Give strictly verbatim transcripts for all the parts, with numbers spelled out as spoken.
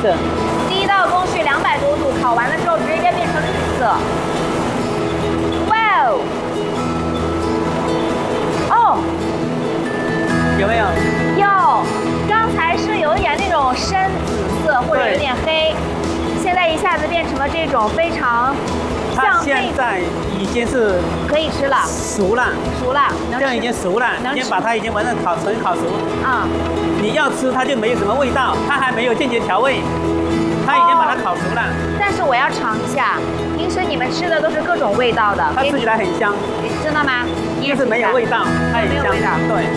色。 第一道工序两百多度，烤完了之后直接变成绿色。哇哦！哦， 有没有？ 有，刚才是有点那种深紫色或者有点黑，现在一下子变成了这种非常像。 它现在已经是可以吃了， 熟了， 熟了， 这样已经熟了，已经把它已经完全烤纯烤熟。 啊、 嗯，你要吃它就没有什么味道，它还没有间接调味，它已经把它烤熟了。哦、 但是我要尝一下，平时你们吃的都是各种味道的， 它吃起来很香。 真的吗？ 就是没有味道，它也香。对。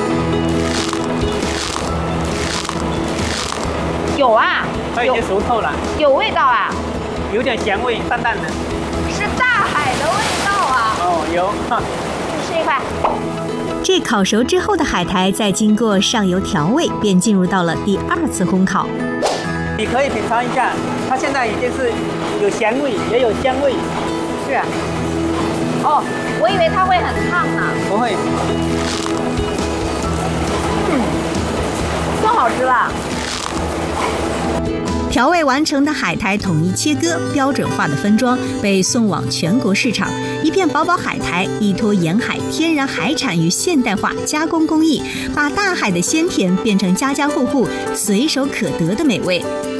有啊， 它已经熟透了， 有味道啊， 有点咸味，淡淡的， 是大海的味道啊。 哦，有， 吃一块。 这烤熟之后的海苔，再经过上油调味，便进入到了第二次烘烤。 你可以品尝一下，它现在已经是有咸味，也有香味。 是。哦，我以为它会很烫呢。 不会。 嗯，更好吃了。 调味完成的海苔统一切割，标准化的分装，被送往全国市场。一片宝宝海苔依托沿海天然海产与现代化加工工艺，把大海的鲜甜变成家家户户随手可得的美味。